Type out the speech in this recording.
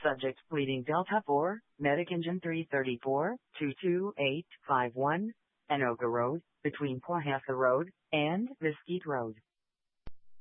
Subject bleeding Delta 4, Medic Engine 334, 22851, Anoka Road, between Powhatan Road and Mesquite Road.